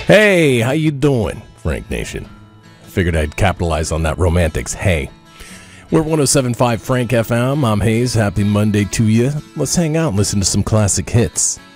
Hey, how you doing, Frank Nation? Figured I'd capitalize on that romantics. Hey, we're 107.5 Frank FM. I'm Hayes. Happy Monday to you. Let's hang out and listen to some classic hits.